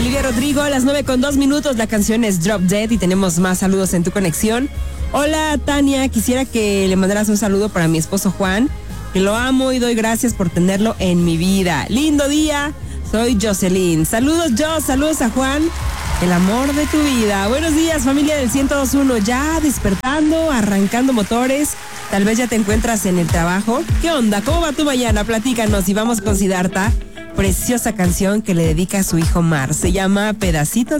Olivia Rodrigo, a las 9:02, la canción es Drop Dead y tenemos más saludos en tu conexión. Hola Tania, quisiera que le mandaras un saludo para mi esposo Juan, que lo amo y doy gracias por tenerlo en mi vida. Lindo día, soy Jocelyn. Saludos Jos, saludos a Juan, el amor de tu vida. Buenos días familia del 102.1, ya despertando, arrancando motores. Tal vez ya te encuentras en el trabajo. ¿Qué onda? ¿Cómo va tu mañana? Platícanos y vamos con Siddhartha. Preciosa canción que le dedica a su hijo Mar. Se llama Pedacito